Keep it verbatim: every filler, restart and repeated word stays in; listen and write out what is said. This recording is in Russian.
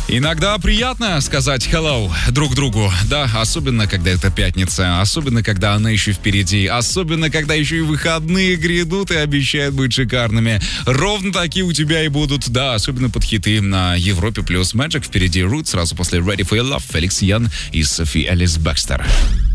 Иногда приятно сказать hello друг другу, да, особенно когда это пятница, особенно когда она еще впереди, особенно когда еще и выходные грядут и обещают быть шикарными. Ровно такие у тебя и будут, да, особенно под хиты на Европе плюс Magic. Впереди Root, сразу после Ready for Your Love, Феликс Ян и Софи Элис Бекстер.